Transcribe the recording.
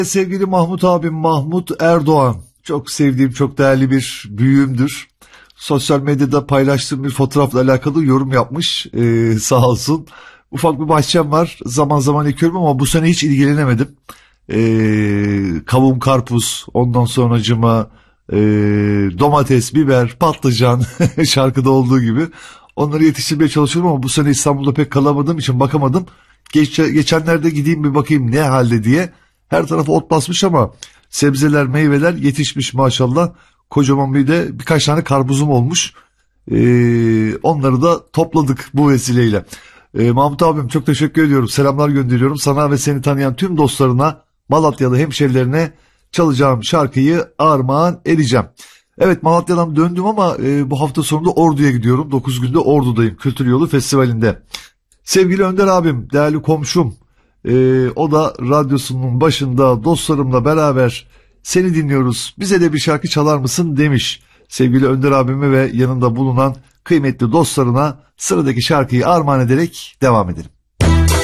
Sevgili Mahmut abim, Mahmut Erdoğan, çok sevdiğim, çok değerli bir büyüğümdür. Sosyal medyada paylaştığım bir fotoğrafla alakalı yorum yapmış, sağ olsun. Ufak bir bahçem var, zaman zaman ekiyorum ama bu sene hiç ilgilenemedim. Kavun, karpuz, ondan sonracıma domates, biber, patlıcan şarkıda olduğu gibi onları yetiştirmeye çalışıyorum ama bu sene İstanbul'da pek kalamadığım için bakamadım. Geçenlerde gideyim bir bakayım ne halde diye. Her tarafı ot basmış ama sebzeler, meyveler yetişmiş maşallah. Kocaman bir de birkaç tane karpuzum olmuş. Onları da topladık bu vesileyle. Mahmut abim, çok teşekkür ediyorum. Selamlar gönderiyorum sana ve seni tanıyan tüm dostlarına, Malatyalı hemşerilerine çalacağım şarkıyı armağan edeceğim. Evet, Malatya'dan döndüm ama bu hafta sonunda Ordu'ya gidiyorum. 9 günde Ordu'dayım, Kültür Yolu Festivali'nde. Sevgili Önder abim, değerli komşum, o da radyosunun başında dostlarımla beraber seni dinliyoruz, bize de bir şarkı çalar mısın demiş. Sevgili Önder abime ve yanında bulunan kıymetli dostlarına sıradaki şarkıyı armağan ederek devam edelim.